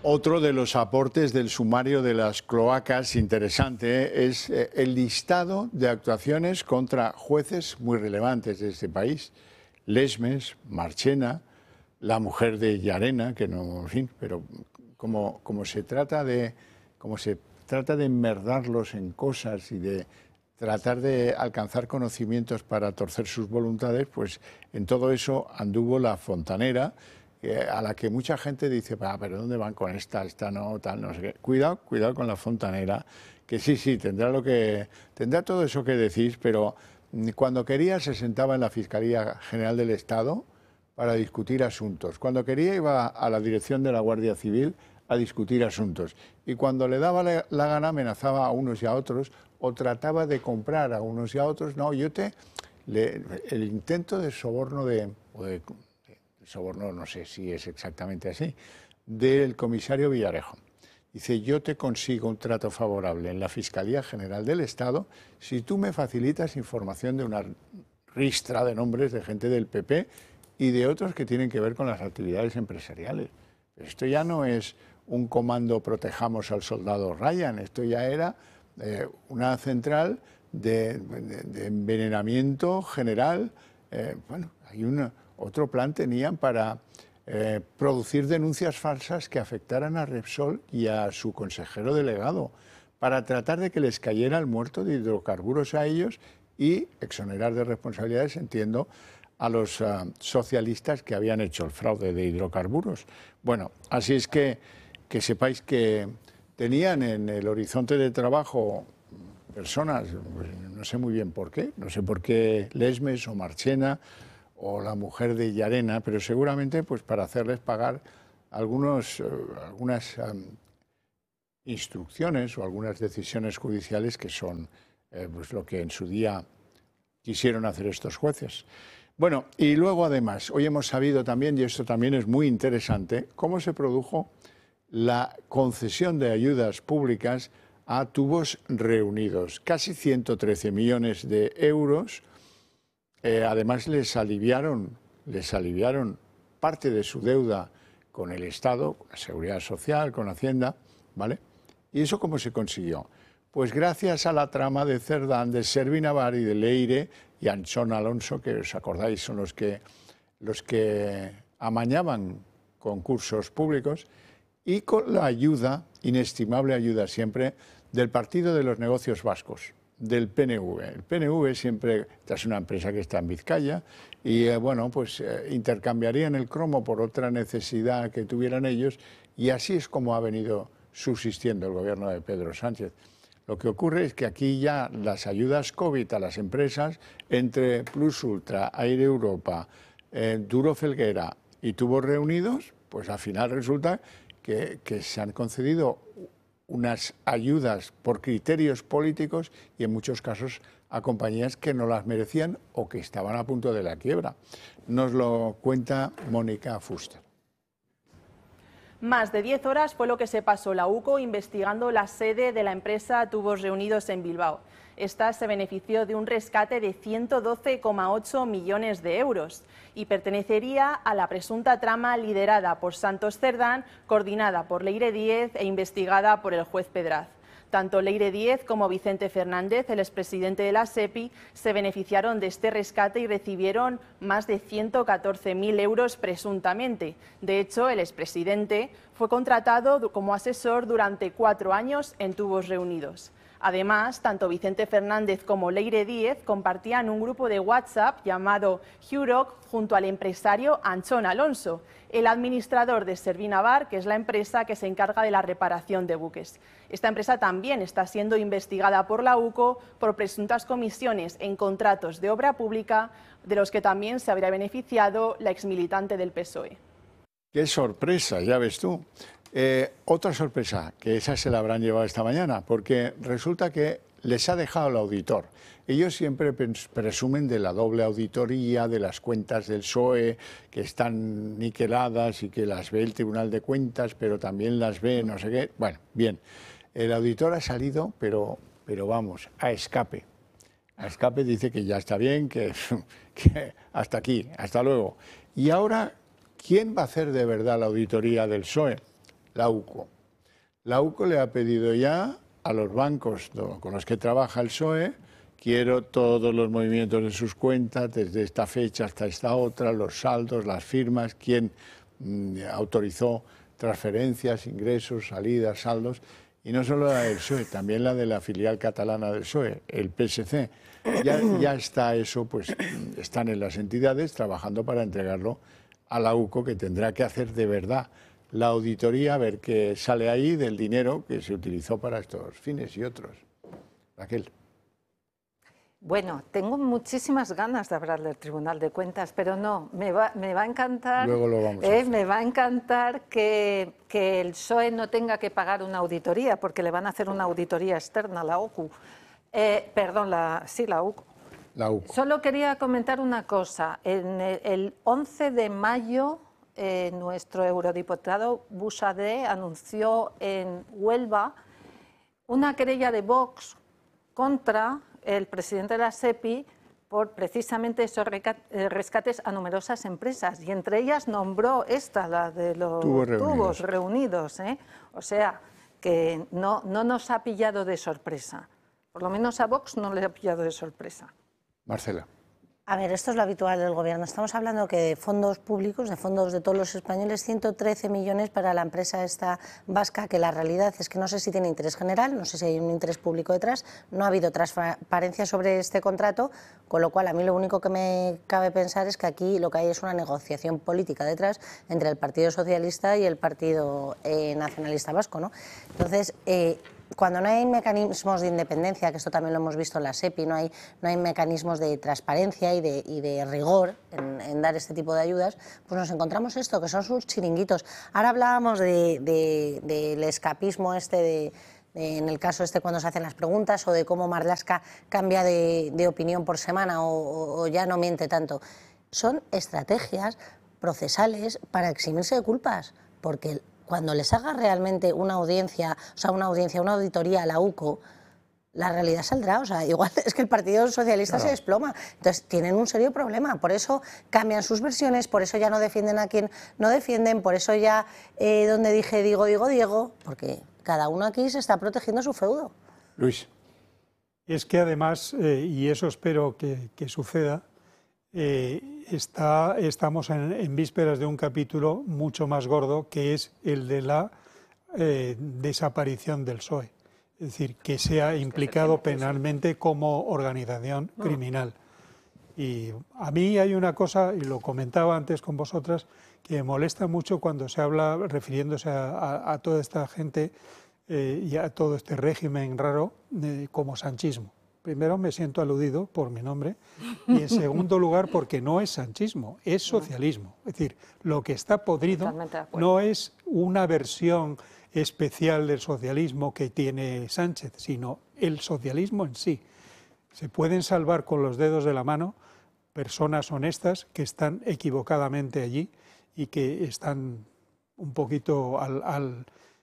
Otro de los aportes del sumario de las cloacas interesante es el listado de actuaciones contra jueces muy relevantes de este país. Lesmes, Marchena, la mujer de Llarena, que no, en fin, pero como se trata de enmerdarlos en cosas y de tratar de alcanzar conocimientos para torcer sus voluntades, pues en todo eso anduvo la fontanera, a la que mucha gente dice, pero ¿dónde van con esta no, tal, no sé qué? Cuidado con la fontanera, que sí, tendrá todo eso que decís, pero cuando quería se sentaba en la Fiscalía General del Estado para discutir asuntos. Cuando quería iba a la dirección de la Guardia Civil a discutir asuntos. Y cuando le daba la gana amenazaba a unos y a otros o trataba de comprar a unos y a otros. No, el intento de soborno soborno, no sé si es exactamente así, del comisario Villarejo. Dice, yo te consigo un trato favorable en la Fiscalía General del Estado si tú me facilitas información de una ristra de nombres de gente del PP y de otros que tienen que ver con las actividades empresariales. Pero esto ya no es un comando protejamos al soldado Ryan, esto ya era una central de envenenamiento general. Otro plan tenían para producir denuncias falsas que afectaran a Repsol y a su consejero delegado, para tratar de que les cayera el muerto de hidrocarburos a ellos y exonerar de responsabilidades, entiendo, a los socialistas que habían hecho el fraude de hidrocarburos. Bueno, así es que sepáis que tenían en el horizonte de trabajo personas, pues, no sé muy bien por qué, no sé por qué Lesmes o Marchena o la mujer de Llarena, pero seguramente pues para hacerles pagar algunas instrucciones o algunas decisiones judiciales que son pues lo que en su día quisieron hacer estos jueces. Bueno, y luego además, hoy hemos sabido también, y esto también es muy interesante, cómo se produjo la concesión de ayudas públicas a Tubos Reunidos. Casi 113 millones de euros. Además les aliviaron parte de su deuda con el Estado, con la Seguridad Social, con Hacienda, ¿vale? ¿Y eso cómo se consiguió? Pues gracias a la trama de Cerdán, de Servi Navari, de Leire y Anchón Alonso, que os acordáis son los que amañaban concursos públicos, y con la ayuda, inestimable ayuda siempre, del Partido de los Negocios Vascos, del PNV. El PNV siempre es una empresa que está en Vizcaya y intercambiarían el cromo por otra necesidad que tuvieran ellos, y así es como ha venido subsistiendo el gobierno de Pedro Sánchez. Lo que ocurre es que aquí ya las ayudas COVID a las empresas, entre Plus Ultra, Aire Europa, Duro Felguera y Tubos Reunidos, pues al final resulta que se han concedido unas ayudas por criterios políticos y en muchos casos a compañías que no las merecían o que estaban a punto de la quiebra. Nos lo cuenta Mónica Fuster. Más de 10 horas fue lo que se pasó la UCO investigando la sede de la empresa Tubos Reunidos en Bilbao. Esta se benefició de un rescate de 112,8 millones de euros y pertenecería a la presunta trama liderada por Santos Cerdán, coordinada por Leire Díez e investigada por el juez Pedraz. Tanto Leire Díez como Vicente Fernández, el expresidente de la SEPI, se beneficiaron de este rescate y recibieron más de 114.000 euros presuntamente. De hecho, el expresidente fue contratado como asesor durante 4 años en Tubos Reunidos. Además, tanto Vicente Fernández como Leire Díez compartían un grupo de WhatsApp llamado HUROC junto al empresario Anchón Alonso, el administrador de Servi Navar, que es la empresa que se encarga de la reparación de buques. Esta empresa también está siendo investigada por la UCO por presuntas comisiones en contratos de obra pública, de los que también se habría beneficiado la exmilitante del PSOE. ¡Qué sorpresa! Ya ves tú. Otra sorpresa, que esa se la habrán llevado esta mañana, porque resulta que les ha dejado el auditor. Ellos siempre presumen de la doble auditoría, de las cuentas del PSOE, que están niqueladas y que las ve el Tribunal de Cuentas, pero también las ve no sé qué. Bueno, bien, el auditor ha salido, pero vamos, a escape. A escape dice que ya está bien, que hasta aquí, hasta luego. Y ahora, ¿quién va a hacer de verdad la auditoría del PSOE? la UCO. La UCO le ha pedido ya a los bancos con los que trabaja el PSOE, quiero todos los movimientos de sus cuentas, desde esta fecha hasta esta otra, los saldos, las firmas, quién autorizó transferencias, ingresos, salidas, saldos, y no solo la del PSOE, también la de la filial catalana del PSOE, el PSC. Ya está eso, pues están en las entidades trabajando para entregarlo a la UCO, que tendrá que hacer de verdad la auditoría, a ver qué sale ahí del dinero que se utilizó para estos fines y otros. Raquel. Bueno, tengo muchísimas ganas de hablar del Tribunal de Cuentas, pero no, me va a encantar, luego lo vamos a hacer. Me va a encantar que el PSOE no tenga que pagar una auditoría, porque le van a hacer una auditoría externa a la OCU. Perdón, la UCO. La UCO. Solo quería comentar una cosa. El 11 de mayo, nuestro eurodiputado Buxadé anunció en Huelva una querella de Vox contra el presidente de la SEPI por precisamente esos rescates a numerosas empresas, y entre ellas nombró esta, la de los tubos reunidos. O sea, que no nos ha pillado de sorpresa. Por lo menos a Vox no le ha pillado de sorpresa. Marcela. A ver, esto es lo habitual del Gobierno. Estamos hablando que de fondos públicos, de fondos de todos los españoles, 113 millones para la empresa esta vasca, que la realidad es que no sé si tiene interés general, no sé si hay un interés público detrás, no ha habido transparencia sobre este contrato, con lo cual a mí lo único que me cabe pensar es que aquí lo que hay es una negociación política detrás entre el Partido Socialista y el Partido Nacionalista Vasco, ¿no? Entonces, cuando no hay mecanismos de independencia, que esto también lo hemos visto en la SEPI, no hay mecanismos de transparencia y de rigor en dar este tipo de ayudas, pues nos encontramos esto, que son sus chiringuitos. Ahora hablábamos del escapismo en el caso cuando se hacen las preguntas, o de cómo Marlaska cambia de opinión por semana o ya no miente tanto. Son estrategias procesales para eximirse de culpas, porque cuando les haga realmente una auditoría a la UCO, la realidad saldrá. O sea, igual es que el Partido Socialista se desploma. Entonces tienen un serio problema. Por eso cambian sus versiones, por eso ya no defienden a quien no defienden, por eso ya donde dije digo, porque cada uno aquí se está protegiendo su feudo. Luis. Es que además, y eso espero que suceda, estamos en vísperas de un capítulo mucho más gordo, que es el de la desaparición del PSOE. Es decir, que sea implicado penalmente como organización criminal. Y a mí hay una cosa, y lo comentaba antes con vosotras, que me molesta mucho cuando se habla, refiriéndose a toda esta gente y a todo este régimen raro, como sanchismo. Primero, me siento aludido por mi nombre, y en segundo lugar porque no es sanchismo, es socialismo. Es decir, lo que está podrido no es una versión especial del socialismo que tiene Sánchez, sino el socialismo en sí. Se pueden salvar con los dedos de la mano personas honestas que están equivocadamente allí y que están un poquito al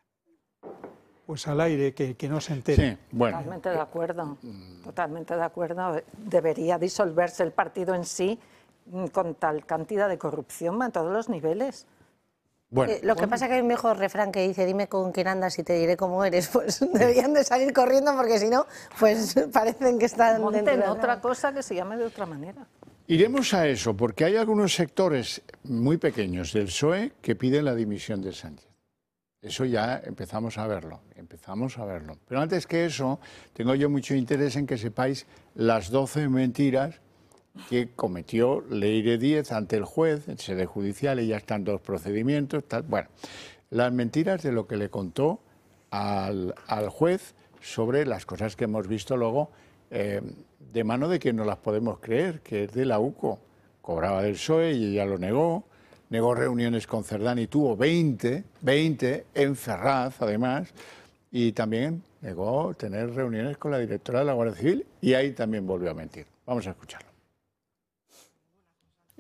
aire, que no se enteren. Sí, bueno. Totalmente de acuerdo, totalmente de acuerdo. Debería disolverse el partido en sí con tal cantidad de corrupción a todos los niveles. Bueno, lo que pasa es que hay un viejo refrán que dice: dime con quién andas y te diré cómo eres. Pues deberían de salir corriendo, porque si no, pues parecen que están... Monten otra cosa que se llame de otra manera. Iremos a eso, porque hay algunos sectores muy pequeños del PSOE que piden la dimisión de Sánchez. Eso ya empezamos a verlo. Pero antes que eso, tengo yo mucho interés en que sepáis las 12 mentiras que cometió Leire Díez ante el juez en sede judicial, y ya están 2 procedimientos. Bueno, las mentiras de lo que le contó al juez sobre las cosas que hemos visto luego, de mano de quien no las podemos creer, que es de la UCO. Cobraba del PSOE y ella lo negó reuniones con Cerdán y tuvo 20 en Ferraz, además, y también negó tener reuniones con la directora de la Guardia Civil, y ahí también volvió a mentir. Vamos a escucharlo.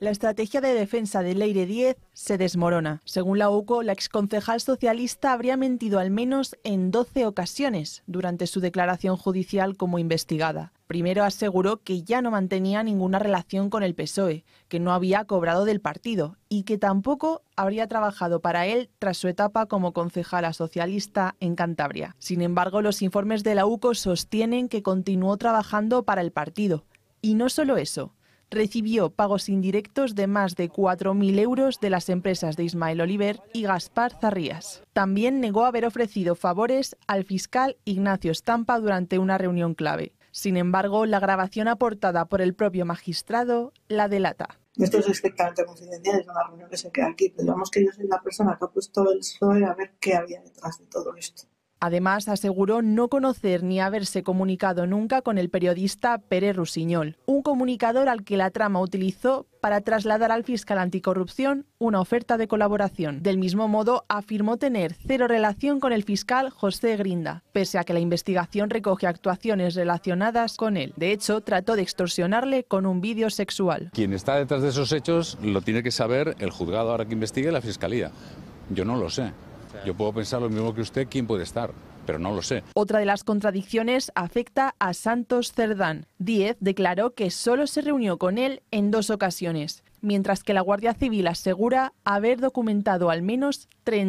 La estrategia de defensa de Leire Díez se desmorona. Según la UCO, la exconcejal socialista habría mentido al menos en 12 ocasiones durante su declaración judicial como investigada. Primero aseguró que ya no mantenía ninguna relación con el PSOE, que no había cobrado del partido y que tampoco habría trabajado para él tras su etapa como concejala socialista en Cantabria. Sin embargo, los informes de la UCO sostienen que continuó trabajando para el partido. Y no solo eso. Recibió pagos indirectos de más de 4.000 euros de las empresas de Ismael Oliver y Gaspar Zarrías. También negó haber ofrecido favores al fiscal Ignacio Estampa durante una reunión clave. Sin embargo, la grabación aportada por el propio magistrado la delata. Esto es estrictamente confidencial, es una reunión que se queda aquí. Pero digamos que yo soy la persona que ha puesto el PSOE a ver qué había detrás de todo esto. Además, aseguró no conocer ni haberse comunicado nunca con el periodista Pere Rusiñol, un comunicador al que la trama utilizó para trasladar al fiscal anticorrupción una oferta de colaboración. Del mismo modo, afirmó tener cero relación con el fiscal José Grinda, pese a que la investigación recoge actuaciones relacionadas con él. De hecho, trató de extorsionarle con un vídeo sexual. Quien está detrás de esos hechos lo tiene que saber el juzgado ahora que investigue, la fiscalía. Yo no lo sé. Yo puedo pensar lo mismo que usted, quién puede estar, pero no lo sé. Otra de las contradicciones afecta a Santos Cerdán. Díez declaró que solo se reunió con él en 2 ocasiones, mientras que la Guardia Civil asegura haber documentado al menos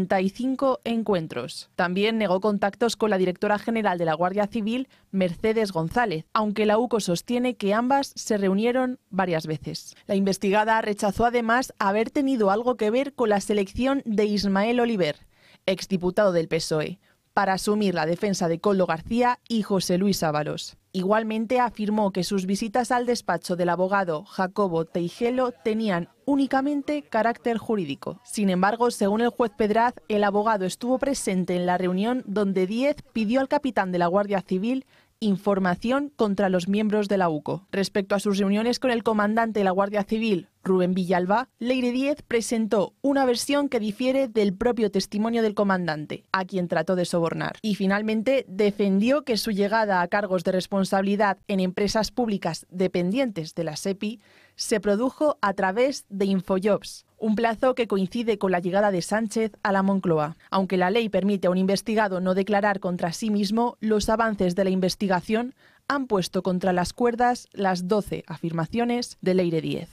35 encuentros. También negó contactos con la directora general de la Guardia Civil, Mercedes González, aunque la UCO sostiene que ambas se reunieron varias veces. La investigada rechazó además haber tenido algo que ver con la selección de Ismael Oliver, exdiputado del PSOE, para asumir la defensa de Koldo García y José Luis Ábalos. Igualmente afirmó que sus visitas al despacho del abogado Jacobo Teijelo tenían únicamente carácter jurídico. Sin embargo, según el juez Pedraz, el abogado estuvo presente en la reunión donde Díez pidió al capitán de la Guardia Civil información contra los miembros de la UCO. Respecto a sus reuniones con el comandante de la Guardia Civil, Rubén Villalba, Leire Díez presentó una versión que difiere del propio testimonio del comandante, a quien trató de sobornar. Y finalmente defendió que su llegada a cargos de responsabilidad en empresas públicas dependientes de la SEPI se produjo a través de Infojobs, un plazo que coincide con la llegada de Sánchez a la Moncloa. Aunque la ley permite a un investigado no declarar contra sí mismo, los avances de la investigación han puesto contra las cuerdas las 12 afirmaciones de Leire Díez.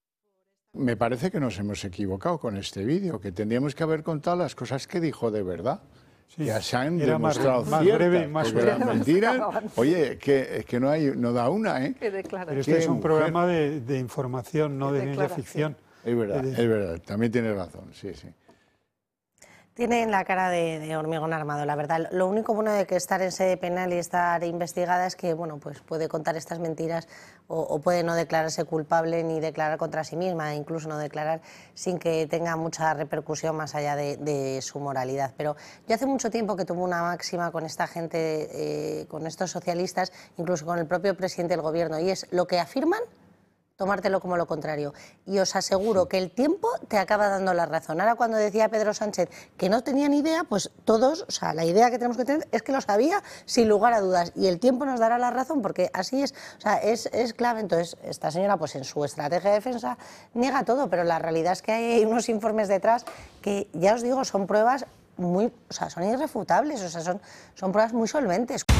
Me parece que nos hemos equivocado con este vídeo, que tendríamos que haber contado las cosas que dijo de verdad. Sí, ya se han demostrado más ciertas, breve y más porque las mentiras, oye, que no da una, ¿eh? Pero este es un programa de información, no de ciencia ficción. Es verdad, también tiene razón, sí. Tienen la cara de hormigón armado, la verdad. Lo único bueno de que estar en sede penal y estar investigada es que, bueno, pues puede contar estas mentiras o puede no declararse culpable ni declarar contra sí misma, incluso no declarar sin que tenga mucha repercusión más allá de su moralidad. Pero yo hace mucho tiempo que tuve una máxima con esta gente, con estos socialistas, incluso con el propio presidente del gobierno, y es lo que afirman, tomártelo como lo contrario. Y os aseguro que el tiempo te acaba dando la razón. Ahora, cuando decía Pedro Sánchez que no tenía ni idea, pues todos, o sea, la idea que tenemos que tener es que lo sabía sin lugar a dudas. Y el tiempo nos dará la razón, porque así es, o sea, es clave. Entonces, esta señora, pues en su estrategia de defensa, niega todo, pero la realidad es que hay unos informes detrás que, ya os digo, son pruebas muy, o sea, son irrefutables, o sea, son pruebas muy solventes.